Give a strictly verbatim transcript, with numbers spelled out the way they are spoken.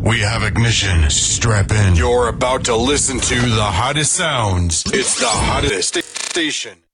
We have ignition. Strap in. You're about to listen to the hottest sounds. It's the hottest sta- station.